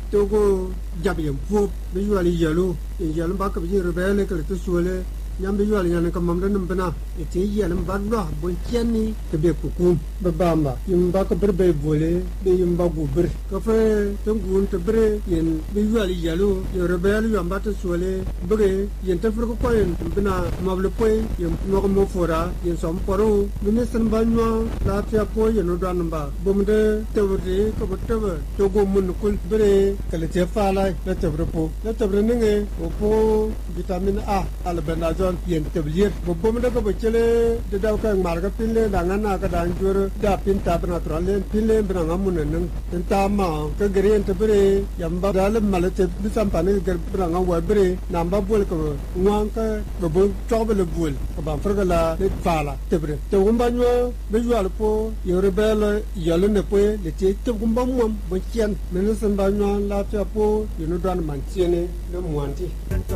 togo jabi po be yuali yalo yalo ba ka bi rebele ka to suele nyambe yuali yana ka mamda nambana ite yalam badwa bon tiani ke be kukum babamba yimba ka berbe bole be yimba gubur ka fe tungun te bre yen be yuali yalo rebele yamba to suele bre yen te furko ko yen bina mable poy yen no mo fora yen som poro minister banwa la tia ko yen do namba bomde te wuri ko botewe togo mun kul bre kale te fala la te brepo la te bre nge opo vitamin A albendazole yen tablier bobom da ko bechele de daw ka marga pinle dangana ka danjur da pin tab natural pinle branga munen tama ka green tebre yamba dal malate bisam pane gar branga wabre namba bol ko wanka bobo tobele bol ko ba frgala le fala tebre te umbanyo be yual po yorebel yalo ne po le te gumbam mom bo kien menesen banyo la tapo yunu dan mantiene le muanti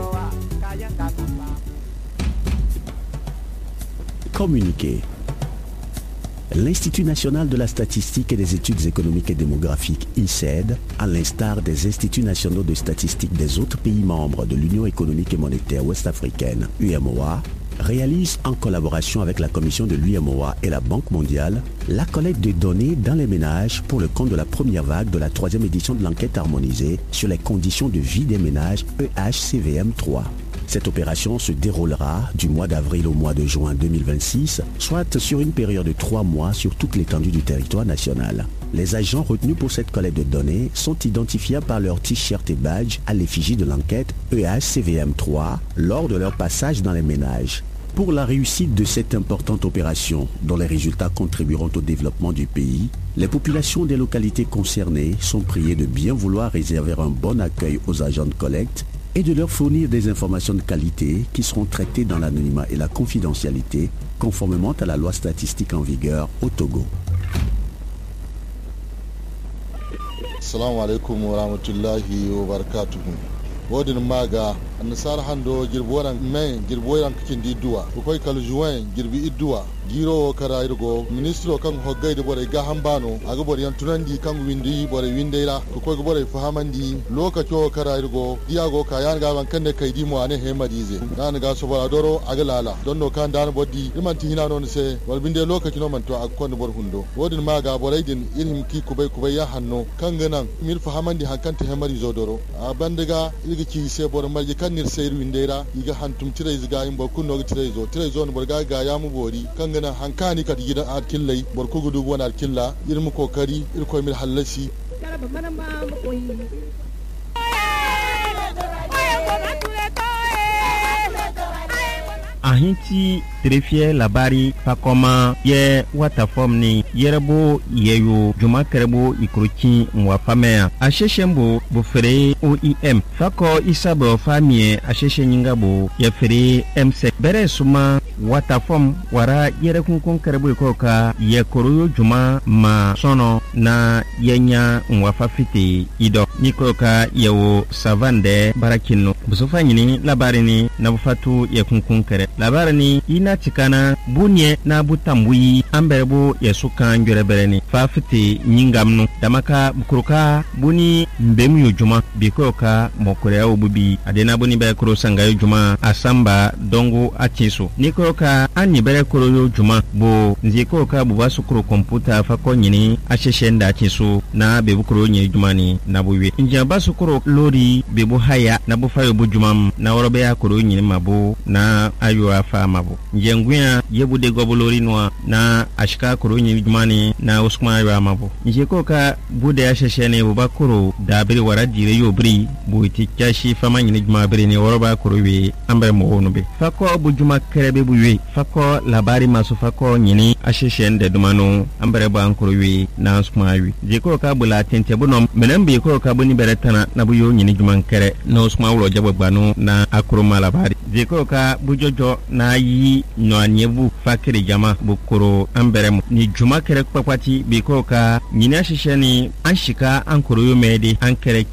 Communiqué. L'Institut national de la statistique et des études économiques et démographiques, INSED, à l'instar des instituts nationaux de statistique des autres pays membres de l'Union économique et monétaire ouest-africaine, UEMOA, réalise en collaboration avec la commission de l'UEMOA et la Banque mondiale la collecte de données dans les ménages pour le compte de la première vague de la 3e édition de l'enquête harmonisée sur les conditions de vie des ménages EHCVM3. Cette opération se déroulera du mois d'avril au mois de juin 2026, soit sur une période de 3 mois sur toute l'étendue du territoire national. Les agents retenus pour cette collecte de données sont identifiables par leur t-shirt et badge à l'effigie de l'enquête EHCVM3 lors de leur passage dans les ménages. Pour la réussite de cette importante opération, dont les résultats contribueront au développement du pays, les populations des localités concernées sont priées de bien vouloir réserver un bon accueil aux agents de collecte et de leur fournir des informations de qualité qui seront traitées dans l'anonymat et la confidentialité, conformément à la loi statistique en vigueur au Togo. Assalamu alaikum wa rahmatullahi wa barakatuh. Wodin maga nasar hando girboran men girboran kindi duwa ko kal juin girbi idduwa giro kara irgo ministro kan hoggayde bore ga hambano aga bore yan tunandi kan windi bore windeira ko bore fahamandi lokaco kara irgo diago kayan ga ban kanne kaydi mo ane hemadize nan ga so bara doro aga lala donno kan dan boddi limanti hina non se wal binde lokaci no man to akon bor hundo wodin maga bore din ilhim ki kubay ya hanno kan ganan mil fahamandi hankante hemadizo doro a bandaga ilgi ki se bor malji kan nir seyru windeira iga hantum tire ziga imbo kunno tire zo no borga ga yamu bori kan gana hankani kat gidan arkillai borko gudu wani arkilla irin kokari irko mil halasi ahinti trefie labari fakoma ye watafom ni yerebo yeyo juma kerebo ikrochi mwafamea asheshembo bofere OIM fako isabo famie asheshe nyingabo yefere MC bere suma watafom wara yere kunkun kerebo ikoka ye koroyo juma ma sono na yenya mwafafite ido nikoka yewo savande barakino busofa nyini labari ni nabufatu ye kunkun kere labari ni ina tikana bunye na butambui amberebo yesuka njorebereni fafite nyingamnu damaka bukuruka buni mbemu yojuma bikoka mokore obubi adena buni be kuro sanga yojuma asamba dongo achiso nikoka anyi bere kuro yojuma bo nzikoka bubasu kuro komputa fako nyini asheshenda achiso na bebukuro nyejuma ni nabuwe njamba sukuro lori bebu haya na bufayo bujumam na orobe ya kuro nyini mabu na ayo afa mabu njenguya yebude gobolori noa na ashika kuro nyijumani na usuma ya mabu njeko ka bude asheshene bubakuro dabiri waradire yobri buiti kashi fama nyijuma biri ni woroba kuro we ambre mo onube fako bujuma kerebe buwe fako labari masu fako nyini asheshende dumano ambre ba kuro we na usuma we njeko ka bula tente bunom menembe ko ka buni beretana na buyo nyini juman kere na usuma wulo jabo gbanu na akuro malabari njeko ka bujojo na yi no anyebu fakiri jama bukuro amberemu ni juma kere kwakwati biko ka nyina shisheni anshika ankoro yomedi ankere